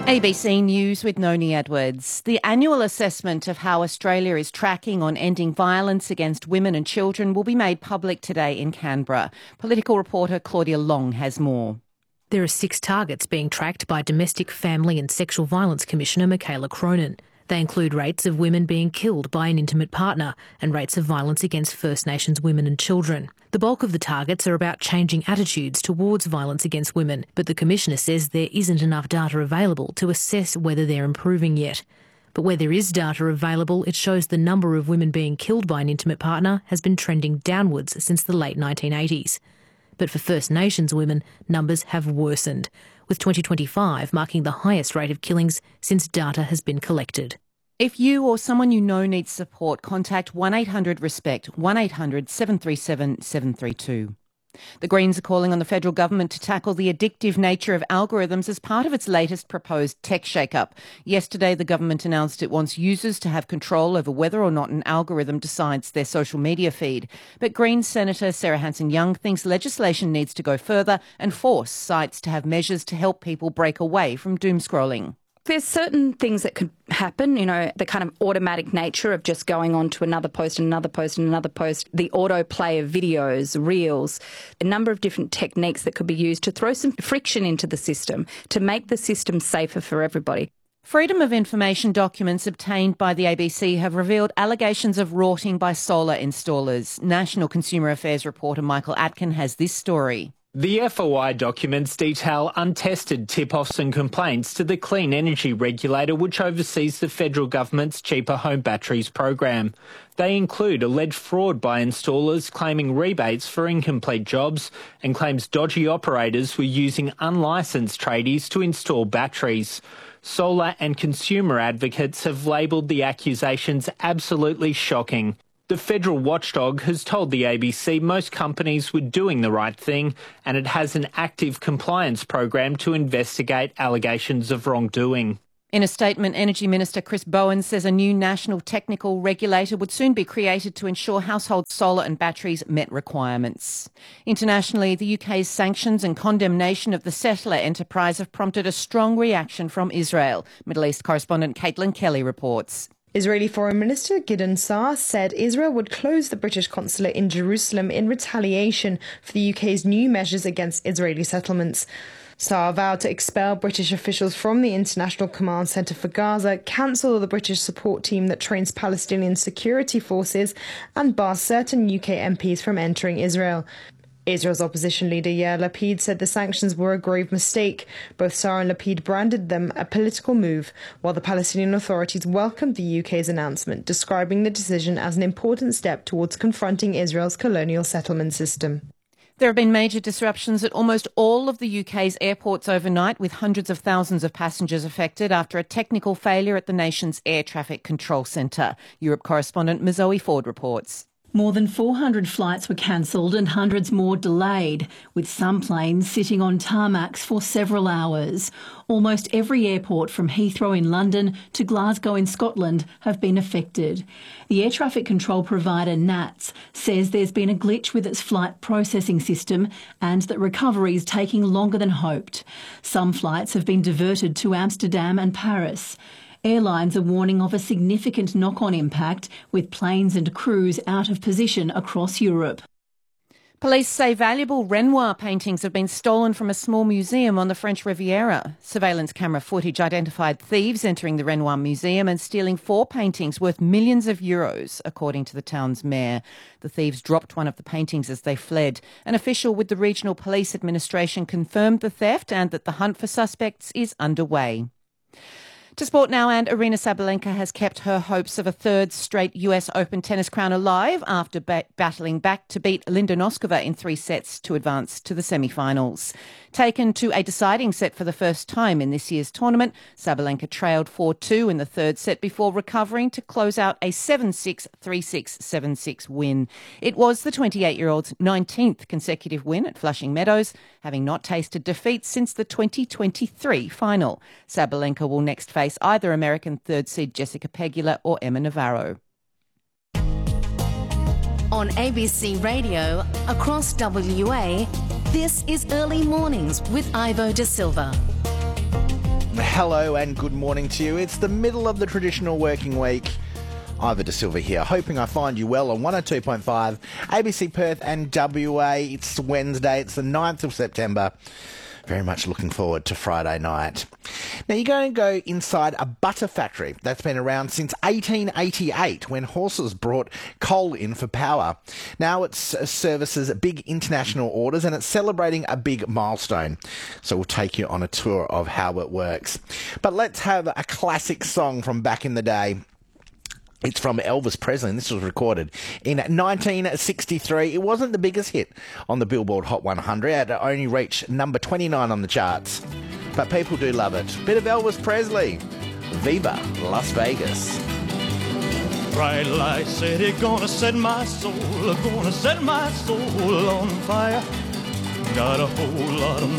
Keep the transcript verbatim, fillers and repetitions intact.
A B C News with Noni Edwards. The annual assessment of how Australia is tracking on ending violence against women and children will be made public today in Canberra. Political reporter Claudia Long has more. There are six targets being tracked by Domestic, Family and Sexual Violence Commissioner Michaela Cronin. They include rates of women being killed by an intimate partner and rates of violence against First Nations women and children. The bulk of the targets are about changing attitudes towards violence against women, but the Commissioner says there isn't enough data available to assess whether they're improving yet. But where there is data available, it shows the number of women being killed by an intimate partner has been trending downwards since the late nineteen eighties. But for First Nations women, numbers have worsened, with twenty twenty-five marking the highest rate of killings since data has been collected. If you or someone you know needs support, contact one eight hundred RESPECT, one eight hundred seven three seven seven three two. The Greens are calling on the federal government to tackle the addictive nature of algorithms as part of its latest proposed tech shake-up. Yesterday, the government announced it wants users to have control over whether or not an algorithm decides their social media feed. But Greens Senator Sarah Hanson-Young thinks legislation needs to go further and force sites to have measures to help people break away from doom scrolling. There's certain things that could happen, you know, the kind of automatic nature of just going on to another post and another post and another post, the autoplay of videos, reels, a number of different techniques that could be used to throw some friction into the system, to make the system safer for everybody. Freedom of information documents obtained by the A B C have revealed allegations of rorting by solar installers. National Consumer Affairs reporter Michael Atkin has this story. The F O I documents detail untested tip-offs and complaints to the Clean Energy Regulator, which oversees the federal government's Cheaper Home Batteries program. They include alleged fraud by installers claiming rebates for incomplete jobs and claims dodgy operators were using unlicensed tradies to install batteries. Solar and consumer advocates have labelled the accusations absolutely shocking. The federal watchdog has told the A B C most companies were doing the right thing and it has an active compliance program to investigate allegations of wrongdoing. In a statement, Energy Minister Chris Bowen says a new national technical regulator would soon be created to ensure household solar and batteries met requirements. Internationally, the U K's sanctions and condemnation of the settler enterprise have prompted a strong reaction from Israel. Middle East correspondent Caitlin Kelly reports. Israeli Foreign Minister Gideon Saar said Israel would close the British consulate in Jerusalem in retaliation for the U K's new measures against Israeli settlements. Saar vowed to expel British officials from the International Command Centre for Gaza, cancel the British support team that trains Palestinian security forces, and bar certain U K M Ps from entering Israel. Israel's opposition leader Yair Lapid said the sanctions were a grave mistake. Both Saar and Lapid branded them a political move, while the Palestinian authorities welcomed the U K's announcement, describing the decision as an important step towards confronting Israel's colonial settlement system. There have been major disruptions at almost all of the U K's airports overnight, with hundreds of thousands of passengers affected after a technical failure at the nation's air traffic control centre. Europe correspondent Mazoe Ford reports. More than four hundred flights were cancelled and hundreds more delayed, with some planes sitting on tarmacs for several hours. Almost every airport from Heathrow in London to Glasgow in Scotland have been affected. The air traffic control provider N A T S says there's been a glitch with its flight processing system and that recovery is taking longer than hoped. Some flights have been diverted to Amsterdam and Paris. Airlines are warning of a significant knock-on impact, with planes and crews out of position across Europe. Police say valuable Renoir paintings have been stolen from a small museum on the French Riviera. Surveillance camera footage identified thieves entering the Renoir Museum and stealing four paintings worth millions of euros, according to the town's mayor. The thieves dropped one of the paintings as they fled. An official with the Regional Police Administration confirmed the theft and that the hunt for suspects is underway. To sport now, and Aryna Sabalenka has kept her hopes of a third straight U S Open tennis crown alive after ba- battling back to beat Linda Noskova in three sets to advance to the semi-finals. Taken to a deciding set for the first time in this year's tournament, Sabalenka trailed four two in the third set before recovering to close out a seven six, three six, seven six win. It was the twenty-eight-year-old's nineteenth consecutive win at Flushing Meadows, having not tasted defeat since the twenty twenty-three final. Sabalenka will next face either American third seed Jessica Pegula or Emma Navarro. On A B C Radio, across W A, this is Early Mornings with Ivo De Silva. Hello and good morning to you. It's the middle of the traditional working week. Ivor De Silva here, hoping I find you well on one oh two point five A B C Perth and W A. It's Wednesday, it's the ninth of September. Very much looking forward to Friday night. Now, you're going to go inside a butter factory that's been around since eighteen eighty-eight, when horses brought coal in for power. Now it services big international orders and it's celebrating a big milestone. So we'll take you on a tour of how it works. But let's have a classic song from back in the day. It's from Elvis Presley, and this was recorded in nineteen sixty-three. It wasn't the biggest hit on the Billboard Hot one hundred. It only reached number twenty-nine on the charts. But people do love it. Bit of Elvis Presley. Viva Las Vegas. Bright light city, gonna set my soul, gonna set my soul on fire. Got a whole lot of